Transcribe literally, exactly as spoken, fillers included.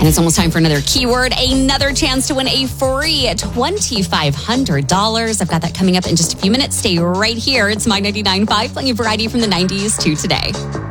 And it's almost time for another keyword, another chance to win a free twenty-five hundred dollars. I've got that coming up in just a few minutes. Stay right here. It's My ninety-nine point five, playing a variety from the nineties to today.